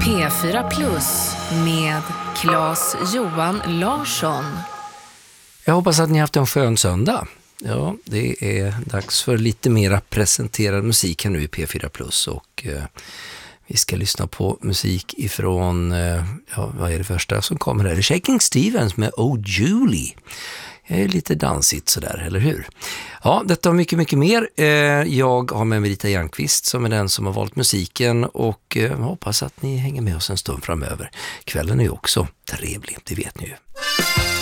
P4 Plus med Claes-Johan Larsson. Jag hoppas att ni har haft en skön söndag. Ja, det är dags för lite mera presenterad musik här nu i P4 Plus och vi ska lyssna på musik ifrån, vad är det första som kommer här? Shaking Stevens med Oh Julie. Det är lite dansigt sådär, eller hur? Ja, detta och mycket, mycket mer. Jag har med mig Rita Järnqvist som är den som har valt musiken och hoppas att ni hänger med oss en stund framöver. Kvällen är ju också trevlig, det vet ni ju.